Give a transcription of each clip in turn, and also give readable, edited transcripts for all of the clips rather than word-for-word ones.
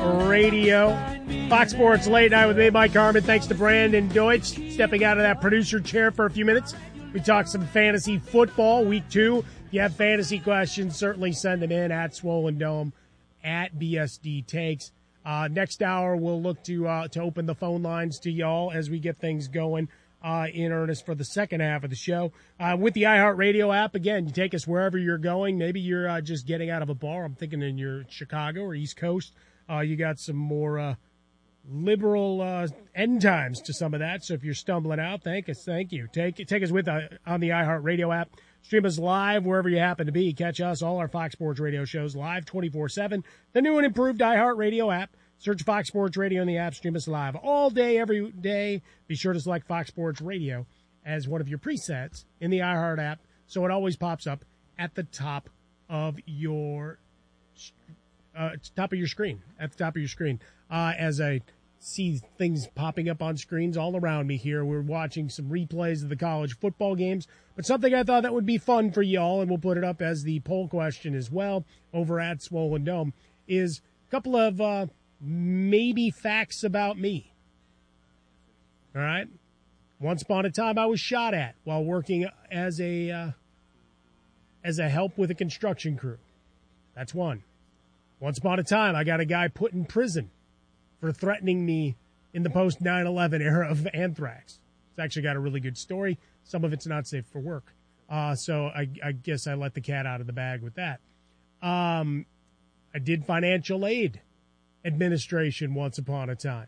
Radio. Fox Sports Late Night with me, Mike Harmon. Thanks to Brandon Deutsch stepping out of that producer chair for a few minutes. We talked some fantasy football, week 2. If you have fantasy questions, certainly send them in at Swollen Dome, at BSD Takes. Next hour, we'll look to open the phone lines to y'all as we get things going in earnest for the second half of the show. With the iHeartRadio app, again, you take us wherever you're going. Maybe you're just getting out of a bar. I'm thinking in your Chicago or East Coast. You got some more liberal end times to some of that. So if you're stumbling out, thank you. Take us with on the iHeartRadio app. Stream us live wherever you happen to be. Catch us, all our Fox Sports Radio shows live 24/7. The new and improved iHeartRadio app. Search Fox Sports Radio in the app. Stream us live all day, every day. Be sure to select Fox Sports Radio as one of your presets in the iHeart app, so it always pops up at the top of your screen. At the top of your screen, as I see things popping up on screens all around me here. We're watching some replays of the college football games, but something I thought that would be fun for y'all, and we'll put it up as the poll question as well over at Swollen Dome, is a couple of maybe facts about me. All right? Once upon a time, I was shot at while working as a help with a construction crew. That's one. Once upon a time, I got a guy put in prison for threatening me in the post-9/11 era of anthrax. It's actually got a really good story. Some of it's not safe for work. So I guess I let the cat out of the bag with that. I did financial aid administration once upon a time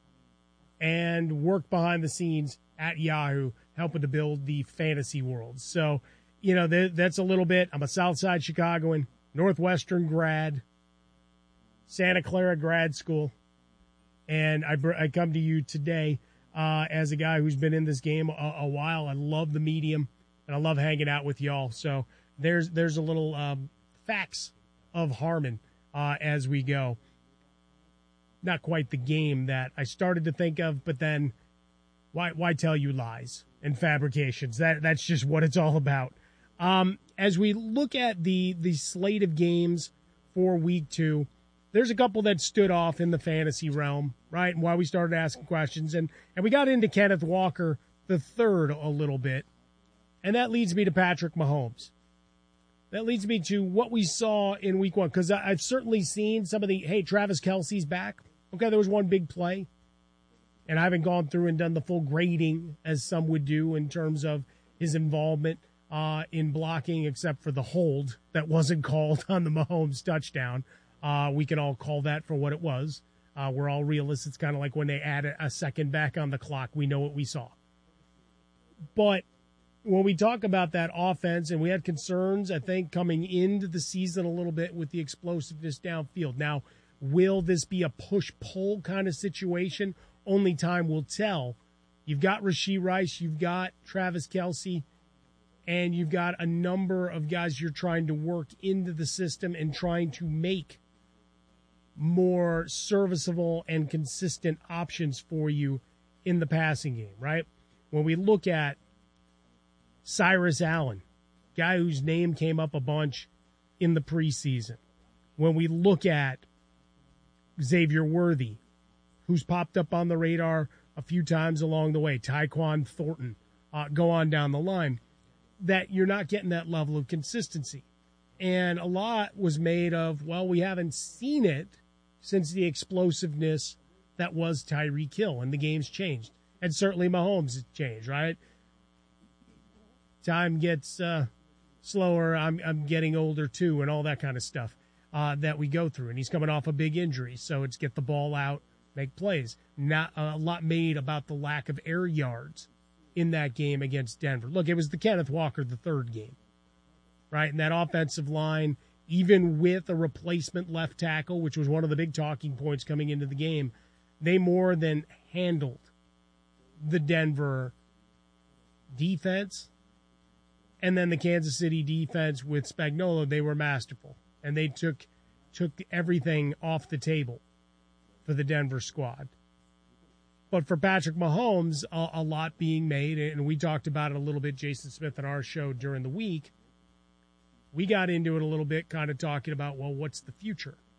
and worked behind the scenes at Yahoo, helping to build the fantasy world. So, that's a little bit. I'm a Southside Chicagoan, Northwestern grad, Santa Clara grad school, and I come to you today as a guy who's been in this game a while. I love the medium, and I love hanging out with y'all. So there's a little facts of Harmon as we go. Not quite the game that I started to think of, but then why tell you lies and fabrications? That's just what it's all about. As we look at the slate of games for week 2, there's a couple that stood off in the fantasy realm, right? And why we started asking questions. And we got into Kenneth Walker the third a little bit. And that leads me to Patrick Mahomes. That leads me to what we saw in week 1. Because I've certainly seen some of Travis Kelce's back. Okay, there was one big play. And I haven't gone through and done the full grading, as some would do, in terms of his involvement in blocking, except for the hold that wasn't called on the Mahomes touchdown. We can all call that for what it was. We're all realists. It's kind of like when they add a second back on the clock. We know what we saw. But when we talk about that offense, and we had concerns, I think, coming into the season a little bit with the explosiveness downfield. Now, will this be a push-pull kind of situation? Only time will tell. You've got Rashee Rice, you've got Travis Kelce, and you've got a number of guys you're trying to work into the system and trying to make more serviceable and consistent options for you in the passing game, right? When we look at Cyrus Allen, guy whose name came up a bunch in the preseason. When we look at Xavier Worthy, who's popped up on the radar a few times along the way, Tyquan Thornton, go on down the line, that you're not getting that level of consistency. And a lot was made of, well, we haven't seen it since the explosiveness that was Tyreek Hill, and the game's changed. And certainly Mahomes has changed, right? Time gets slower, I'm getting older too, and all that kind of stuff that we go through. And he's coming off a big injury, so it's get the ball out, make plays. Not a lot made about the lack of air yards in that game against Denver. Look, it was the Kenneth Walker the third game, right? And that offensive line, even with a replacement left tackle, which was one of the big talking points coming into the game, they more than handled the Denver defense. And then the Kansas City defense with Spagnuolo, they were masterful. And they took everything off the table for the Denver squad. But for Patrick Mahomes, a lot being made, and we talked about it a little bit, Jason Smith, on our show during the week. We got into it a little bit, kind of talking about, well, what's the future?